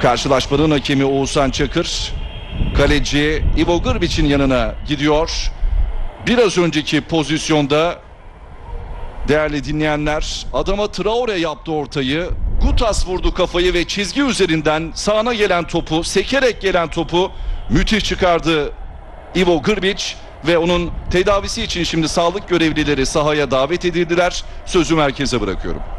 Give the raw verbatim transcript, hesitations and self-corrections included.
Karşılaşmanın hakemi Oğuzhan Çakır, kaleci Ivo Grbić'in yanına gidiyor. Biraz önceki pozisyonda değerli dinleyenler, Adama Traore yaptı ortayı. Gutas vurdu kafayı ve çizgi üzerinden sağına gelen topu, sekerek gelen topu müthiş çıkardı Ivo Grbić ve onun tedavisi için şimdi sağlık görevlileri sahaya davet edildiler. Sözü merkeze bırakıyorum.